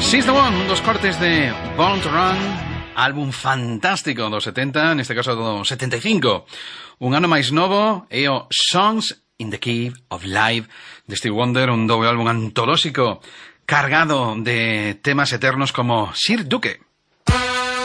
She's the One, un dos cortes de Born to Run, álbum fantástico dos 70, neste caso do 75. Un ano máis novo é o Songs in the Key of Life de Stevie Wonder, un doble álbum antolóxico cargado de temas eternos como Sir Duke.